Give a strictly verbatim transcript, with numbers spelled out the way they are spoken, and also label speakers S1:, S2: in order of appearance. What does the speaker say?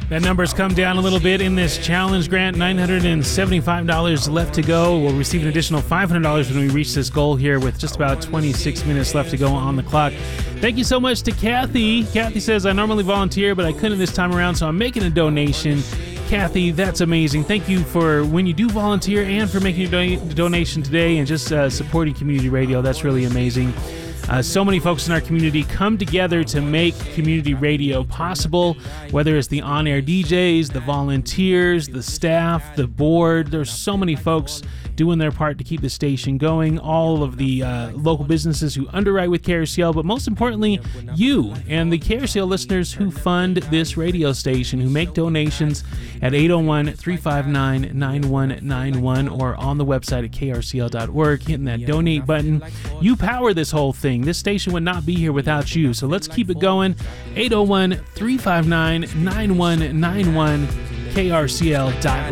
S1: That number's come down a little bit in this challenge grant. nine hundred seventy-five dollars left to go. We'll receive an additional five hundred dollars when we reach this goal here with just about twenty-six minutes left to go on the clock. Thank you so much to Kathy. Kathy says, I normally volunteer, but I couldn't this time around, so I'm making a donation. Kathy, that's amazing. Thank you for when you do volunteer and for making a do- donation today and just uh, supporting community radio. That's really amazing. Uh, so many folks in our community come together to make community radio possible, whether it's the on-air D Js, the volunteers, the staff, the board. There's so many folks doing their part to keep the station going, all of the uh, local businesses who underwrite with K R C L, but most importantly, you and the K R C L listeners who fund this radio station, who make donations at eight oh one, three five nine, nine one nine one or on the website at K R C L dot org, hitting that donate button. You power this whole thing. This station would not be here without you, so let's keep it going. eight oh one, three five nine, nine one nine one, K R C L dot org.